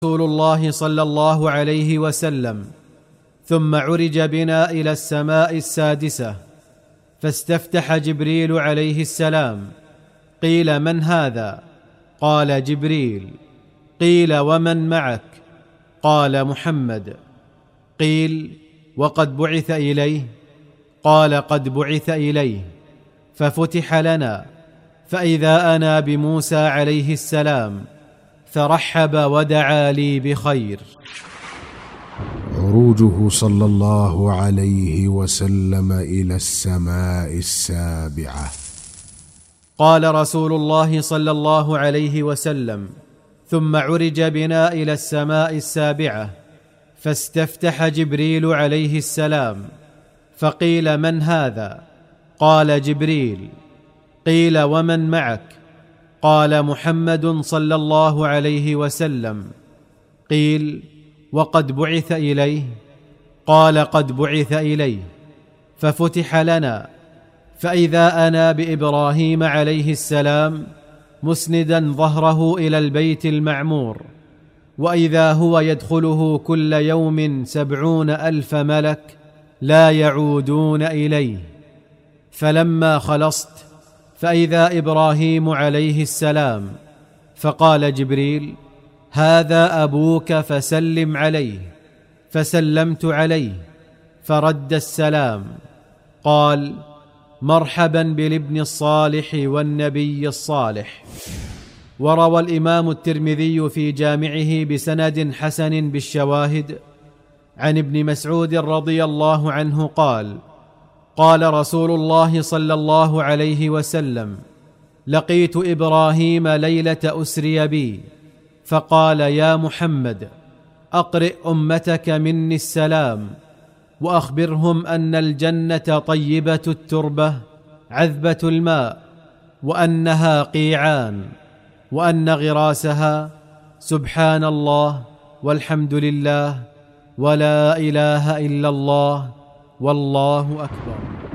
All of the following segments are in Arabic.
رسول الله صلى الله عليه وسلم ثم عرج بنا إلى السماء السادسة، فاستفتح جبريل عليه السلام. قيل: من هذا؟ قال: جبريل. قيل: ومن معك؟ قال: محمد. قيل: وقد بعث إليه؟ قال: قد بعث إليه. ففتح لنا، فإذا أنا بموسى عليه السلام، فرحب ودعا لي بخير. عروجه صلى الله عليه وسلم إلى السماء السابعة. قال رسول الله صلى الله عليه وسلم: ثم عرج بنا إلى السماء السابعة، فاستفتح جبريل عليه السلام. فقيل: من هذا؟ قال: جبريل. قيل: ومن معك؟ قال: محمد صلى الله عليه وسلم. قيل: وقد بعث إليه؟ قال: قد بعث إليه. ففتح لنا، فإذا أنا بإبراهيم عليه السلام مسندا ظهره إلى البيت المعمور، وإذا هو يدخله كل يوم 70,000 ملك لا يعودون إليه. فلما خلصت فإذا إبراهيم عليه السلام، فقال جبريل: هذا أبوك فسلم عليه. فسلمت عليه فرد السلام. قال: مرحبا بالابن الصالح والنبي الصالح. وروى الإمام الترمذي في جامعه بسند حسن بالشواهد عن ابن مسعود رضي الله عنه قال: قال رسول الله صلى الله عليه وسلم: لقيت إبراهيم ليلة أسري بي، فقال: يا محمد، أقرئ أمتك مني السلام، وأخبرهم أن الجنة طيبة التربة عذبة الماء، وأنها قيعان، وأن غراسها سبحان الله والحمد لله ولا إله إلا الله والله أكبر.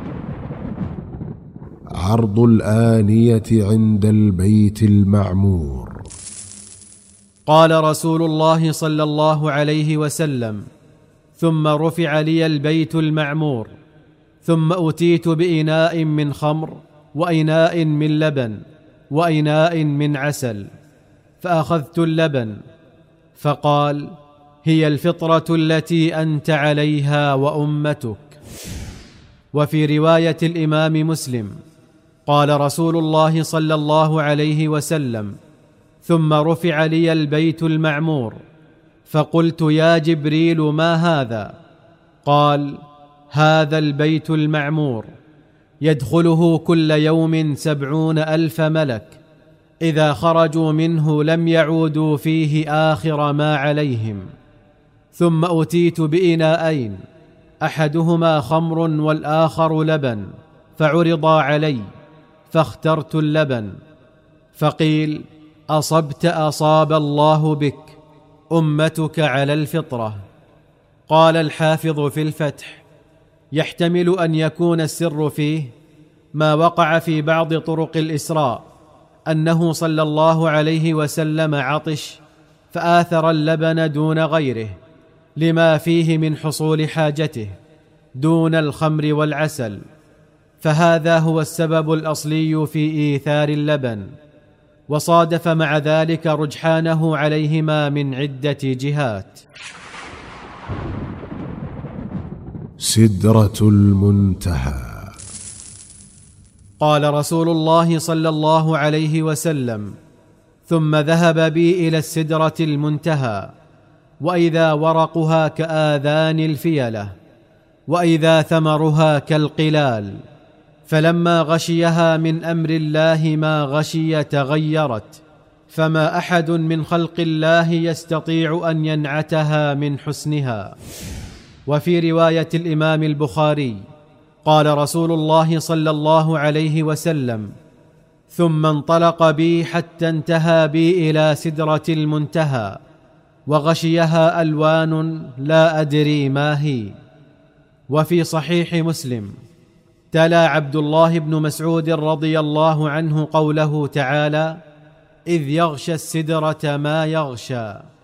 عرض الآنية عند البيت المعمور. قال رسول الله صلى الله عليه وسلم: ثم رفع لي البيت المعمور، ثم أتيت بإناء من خمر، وإناء من لبن، وإناء من عسل، فأخذت اللبن، فقال: هي الفطرة التي أنت عليها وأمتك. وفي رواية الإمام مسلم قال رسول الله صلى الله عليه وسلم: ثم رفع لي البيت المعمور، فقلت: يا جبريل، ما هذا؟ قال: هذا البيت المعمور يدخله كل يوم 70,000 ملك، إذا خرجوا منه لم يعودوا فيه آخر ما عليهم. ثم أتيت بإناءين، أحدهما خمر والآخر لبن، فعرضا علي، فاخترت اللبن. فقيل: أصبت، أصاب الله بك، أمتك على الفطرة. قال الحافظ في الفتح: يحتمل أن يكون السر فيه ما وقع في بعض طرق الإسراء، أنه صلى الله عليه وسلم عطش فآثر اللبن دون غيره لما فيه من حصول حاجته دون الخمر والعسل، فهذا هو السبب الأصلي في إيثار اللبن، وصادف مع ذلك رجحانه عليهما من عدة جهات. سدرة المنتهى. قال رسول الله صلى الله عليه وسلم: ثم ذهب بي إلى السدرة المنتهى، وإذا ورقها كآذان الفيلة، وإذا ثمرها كالقلال، فلما غشيها من أمر الله ما غشي تغيرت، فما أحد من خلق الله يستطيع أن ينعتها من حسنها. وفي رواية الإمام البخاري قال رسول الله صلى الله عليه وسلم: ثم انطلق بي حتى انتهى بي إلى سدرة المنتهى، وغشيها ألوان لا أدري ما هي. وفي صحيح مسلم تلا عبد الله بن مسعود رضي الله عنه قوله تعالى: إذ يغشى السدرة ما يغشى.